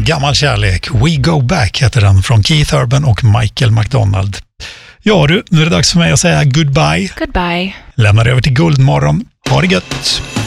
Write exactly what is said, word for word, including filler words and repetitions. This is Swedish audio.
gammal kärlek. We Go Back heter den, från Keith Urban och Michael McDonald. Ja du, nu är det dags för mig att säga goodbye. Goodbye. Lämnar över till Guldmorgon. Ha det gött!